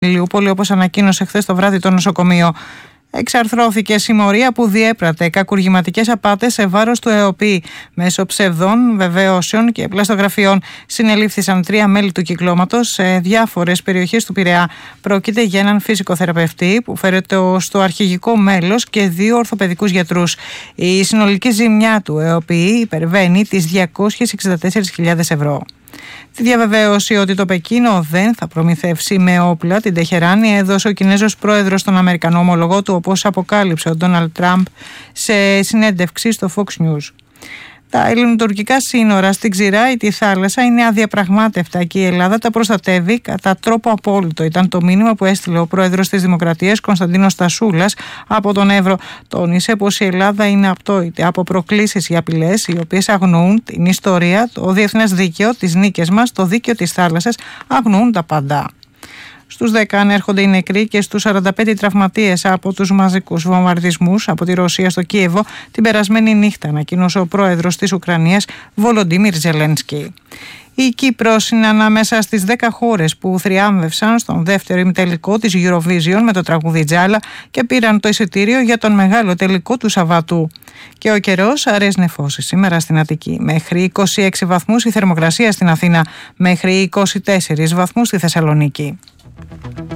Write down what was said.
Ηλιούπολη, όπως ανακοίνωσε χθες το βράδυ το νοσοκομείο. Εξαρθρώθηκε συμμορία που διέπρατε κακουργηματικές απάτες σε βάρος του ΕΟΠΗ. Μέσω ψευδών βεβαιώσεων και πλαστογραφιών συνελήφθησαν 3 μέλη του κυκλώματος σε διάφορες περιοχές του Πειραιά. Πρόκειται για έναν φυσικοθεραπευτή που φέρεται στο αρχηγικό μέλος και 2 ορθοπαιδικούς γιατρούς. Η συνολική ζημιά του ΕΟΠΗ υπερβαίνει τις 264.000 ευρώ. Τη διαβεβαίωση ότι το Πεκίνο δεν θα προμηθεύσει με όπλα την Τεχεράνη έδωσε ο Κινέζος πρόεδρος στον Αμερικανό ομολογό του, όπως αποκάλυψε ο Ντόναλντ Τραμπ σε συνέντευξη στο Fox News. Τα ελληνοτουρκικά σύνορα στην Ξηρά ή τη θάλασσα είναι αδιαπραγμάτευτα και η Ελλάδα τα προστατεύει κατά τρόπο απόλυτο. Ήταν το μήνυμα που έστειλε ο πρόεδρος της Δημοκρατίας Κωνσταντίνος Τασούλας από τον Εύρο. Τόνισε πως η Ελλάδα είναι απτόητη από προκλήσεις ή απειλές οι οποίες αγνοούν την ιστορία, το διεθνές δίκαιο, τις νίκες μας, το δίκαιο της θάλασσας, αγνοούν τα πάντα. Στους 10 ανέρχονται οι νεκροί και στους 45 τραυματίες από τους μαζικούς βομβαρδισμούς από τη Ρωσία στο Κίεβο την περασμένη νύχτα, ανακοίνωσε ο πρόεδρος της Ουκρανίας Βολοντίμιρ Ζελένσκι. Η Κύπρος είναι ανάμεσα στις 10 χώρες που θριάμβευσαν στον δεύτερο ημιτελικό της Eurovision με το τραγούδι Τζάλα και πήραν το εισιτήριο για τον μεγάλο τελικό του Σαββάτου. Και ο καιρός αρές νεφώσει σήμερα στην Αττική. Μέχρι 26 βαθμούς η θερμοκρασία στην Αθήνα, μέχρι 24 βαθμούς στη Θεσσαλονίκη.